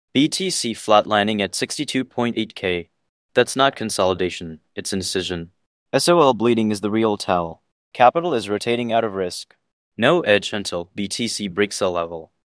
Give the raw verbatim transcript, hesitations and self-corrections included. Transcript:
B T C flatlining at sixty-two point eight K. That's not consolidation, it's incision. S O L bleeding is the real tell. Capital is rotating out of risk. No edge until B T C breaks a level.